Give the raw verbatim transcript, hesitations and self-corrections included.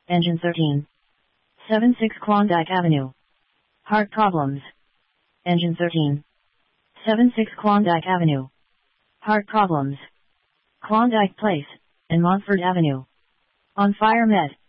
Engine thirteen. seventy-six Klondike Avenue. Heart problems. Engine thirteen. seventy-six Klondike Avenue. Heart problems. Klondike Place, and Montford Avenue. On Fire Med.